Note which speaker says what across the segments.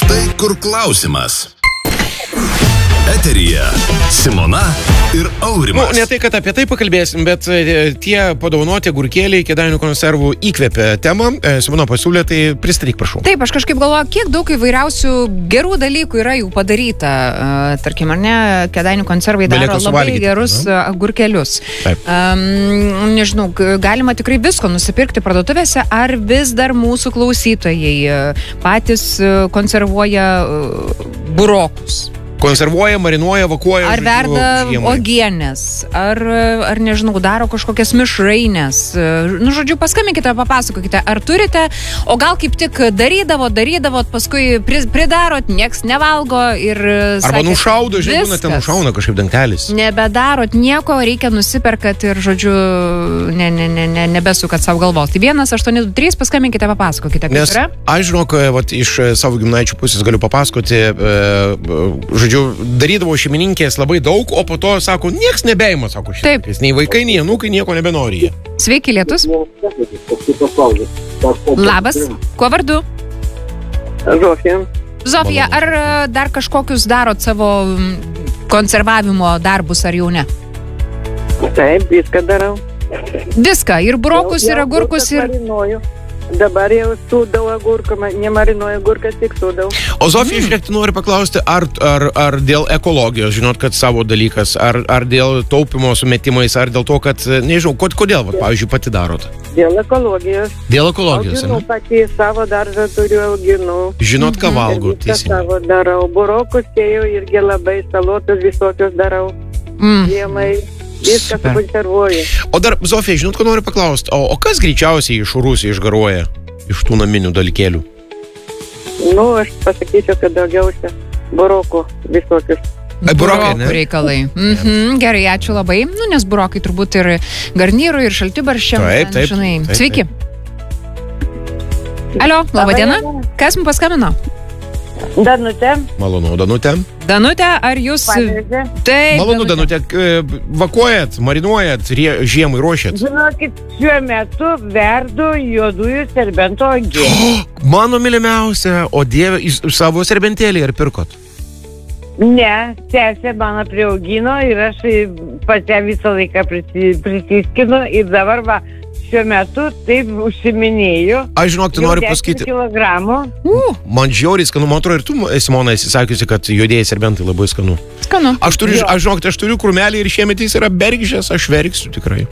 Speaker 1: Tai kur klausimas? Eteryje Simona ir Aurimas.
Speaker 2: Ne tai, kad apie tai pakalbėsim, bet tie padovanoti agurkėliai Kėdainių konservų įkvėpė temą. Simona pasiūlė, tai pristatyk, prašau.
Speaker 3: Taip, aš kažkaip galvoju, kiek daug įvairiausių gerų dalykų yra jau padaryta. Tarkim, ar ne, Kėdainių konservai daro labai gerus agurkėlius. Nežinau, galima tikrai visko nusipirkti parduotuvėse, ar vis dar mūsų klausytojai patys konservuoja burokus?
Speaker 2: Konservuoja, marinuoja, vakuoja.
Speaker 3: Ar verda uogienės, ar nežinau, daro kažkokias mišrainės. Nu, žodžiu, paskambinkite, papasakokite, ar turite, o gal kaip tik darydavot, paskui pridarot, nieks nevalgo ir...
Speaker 2: Arba nušaudo, žinoma, ten nušauna kažkaip dangtelis.
Speaker 3: Nebedarot nieko, reikia nusiperkat ir, žodžiu, nebesukat savo galvos. Tai 1-823, paskambinkite, papasakokite, kaip yra.
Speaker 2: Aš žinok, iš savo giminaičių pusės galiu papasakoti, darydavo šeimininkės labai daug, o po to, sako, nieks nebeima, sako, šitokais. Nei vaikai, nei anūkai nieko nebenori.
Speaker 3: Sveiki, Lietus. Labas. Kuo vardu?
Speaker 4: Zofija.
Speaker 3: Zofija, ar dar kažkokius darot savo konservavimo darbus, ar jau ne?
Speaker 4: Taip, viską darau.
Speaker 3: Viską, ir burokus, ir agurkus, ir...
Speaker 4: Marinuoju. Dabar jau sūdau agurką, nemarinuoju agurką, tik sūdau.
Speaker 2: O Zofija, žiūrėk, noriu paklausti, ar dėl ekologijos, žinot, kad savo dalykas, ar dėl taupimo sumetimais, ar dėl to, kad, nežinau, kodėl, pavyzdžiui, pati darot?
Speaker 4: Dėl ekologijos.
Speaker 2: Dėl ekologijos,
Speaker 4: auginu, pati savo daržą turiu, auginu.
Speaker 2: Žinot, ką valgo, teisingai.
Speaker 4: Savo darau, burokus tėjau irgi labai, salotus visokius darau. Žiemai. Viską sukonservuoju.
Speaker 2: O dar, Zofija, žinot, ko noriu paklausti, o kas greičiausiai iš Rusijos išgaruoja iš tų naminių dalykėlių?
Speaker 4: Nu, aš pasakyčiau, kad daugiausia burokų visokius.
Speaker 3: Burokų reikalai. Gerai, ačiū labai. Nu, nes burokai turbūt ir garnyrų, ir šaltibarščiam.
Speaker 2: Taip.
Speaker 3: Sveiki. Alio, laba diena. Kas mums paskambino?
Speaker 4: Danutė.
Speaker 2: Malonu, Danutė.
Speaker 3: Danutė, ar jūs...
Speaker 4: Taip,
Speaker 2: malonu, Danutė. Vakuojat, marinuojat, žiemai ruošiat?
Speaker 4: Žinokit, šiuo metu verdu juodųjų serbentų uogienę.
Speaker 2: Mano mylimiausia, o Dieve, savo serbentėlį ar pirkot?
Speaker 4: Ne, sesė mano priaugino ir aš pas ją visą laiką prisiskinu ir dabar va, šiuo metu taip užsiminėjau.
Speaker 2: Aš žinok, tu noriu pasakyti.
Speaker 4: 10 kilogramų.
Speaker 2: Man žiauriai skanu, man atrodo, ir tu, Simona, esi sakiusi, kad juodieji serbentai labai skanu.
Speaker 3: Skanu.
Speaker 2: Aš turiu krūmelį ir šiemet jis yra bergždžias, aš verksiu tikrai.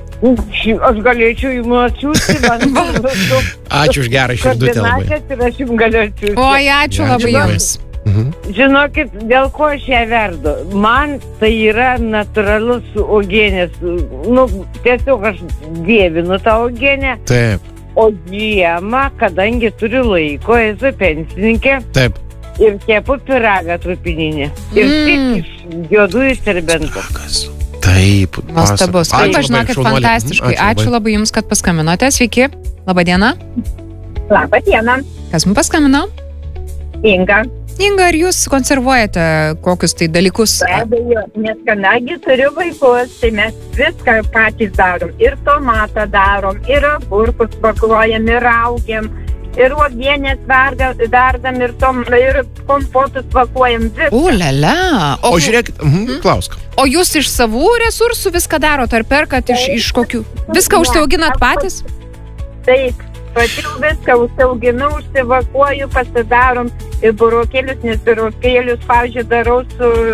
Speaker 4: Aš galėčiau jums atsiųsti.
Speaker 2: Ačiū už gerą širdutę labai.
Speaker 4: Ir aš jums galiu atsiųsti.
Speaker 3: Oi, ačiū labai jums.
Speaker 4: Žinokit, dėl ko aš ją verdu? Man tai yra natūralus uogienės. Nu, tiesiog aš dievinu tą uogienę.
Speaker 2: Taip.
Speaker 4: O žiemą, kadangi turiu laiko, esu pensininkė.
Speaker 2: Taip.
Speaker 4: Ir kepu pyragą trupininį. Ir tik iš juodųjų serbentų.
Speaker 2: Taip.
Speaker 3: Nuostabus. Taip, žinokit, fantastiškai. Ačiū labai jums, kad paskambinote. Sveiki. Labą dieną.
Speaker 4: Labą dieną.
Speaker 3: Kas mums paskambino?
Speaker 4: Inga.
Speaker 3: Inga, ar jūs konservuojate kokius tai dalykus?
Speaker 5: Be abejo, nes kadangi turiu vaikus, tai mes viską patys darom. Ir tomatą darom, ir agurkus pakuojam, ir augiam, ir uogienės verdam, ir kompotus pakuojam.
Speaker 3: Ulala.
Speaker 2: O žiūrėkit, klausk.
Speaker 3: O jūs iš savų resursų viską darot, ar perkat iš kokių? Viską užsiauginat patys?
Speaker 5: Taip. Pati viską užsiauginu, užsivakuoju, pasidarom ir burokėlius, nes burokėlius, pavyzdžiui, darau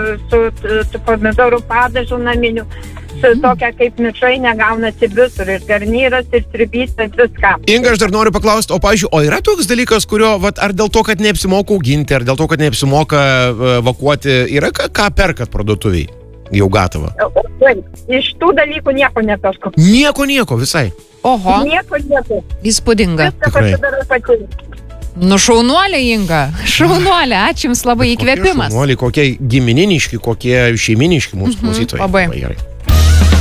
Speaker 5: su pomidorų padažu naminiu, su tokia kaip mišrainė gaunasi visur, ir garnyras, ir sriubystė, viską.
Speaker 2: Inga, aš dar noriu paklausti, o pavyzdžiui, o yra toks dalykas, kurio, ar dėl to, kad neapsimoka auginti, ar dėl to, kad neapsimoka vakuoti, yra ką perkat parduotuviai? Jau gatava.
Speaker 5: Iš tų dalykų nieko neperku.
Speaker 2: Nieko, visai.
Speaker 3: Oho.
Speaker 5: Nieko.
Speaker 3: Įspūdinga.
Speaker 5: Viską pasidarau pati.
Speaker 3: Nu, šaunuolė, Inga. Šaunuolė, ačiū jums labai, įkvėpimas.
Speaker 2: Šaunuolė, kokie gimininiški, kokie šeiminiški mūsų klausytojai.
Speaker 3: Labai.
Speaker 2: Gerai.